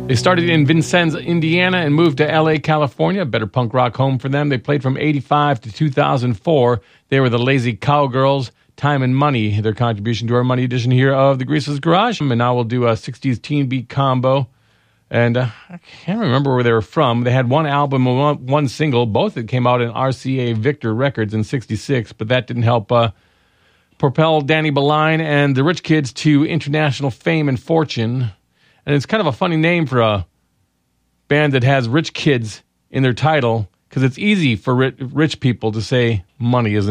They started in Vincennes, Indiana, and moved to L.A., California. Better punk rock home for them. They played from 85 to 2004. They were the Lazy Cowgirls. Time and Money, their contribution to our Money edition here of the Greaseless Garage. And now we'll do a 60s teen beat combo. And I can't remember where they were from. They had one album and one single, both that came out in RCA Victor Records in 66, but that didn't help propel Danny Beline and the Rich Kids to international fame and fortune. And it's kind of a funny name for a band that has Rich Kids in their title, because it's easy for rich people to say money, isn't it?